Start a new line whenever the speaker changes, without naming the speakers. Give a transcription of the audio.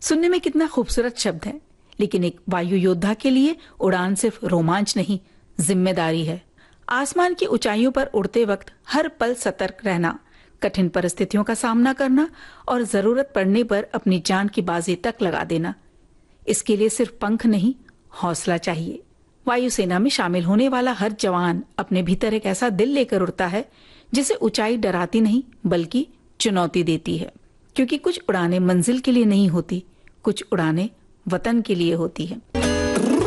सुनने में कितना खूबसूरत शब्द है, लेकिन एक वायु योद्धा के लिए उड़ान सिर्फ रोमांच नहीं, जिम्मेदारी है। आसमान की ऊंचाइयों पर उड़ते वक्त हर पल सतर्क रहना, कठिन परिस्थितियों का सामना करना और जरूरत पड़ने पर अपनी जान की बाजी तक लगा देना। इसके लिए सिर्फ पंख नहीं, हौसला चाहिए। वायुसेना में शामिल होने वाला हर जवान अपने भीतर एक ऐसा दिल लेकर उड़ता है जिसे ऊंचाई डराती नहीं बल्कि चुनौती देती है। क्योंकि कुछ उड़ानें मंजिल के लिए नहीं होती, कुछ उड़ानें वतन के लिए होती है।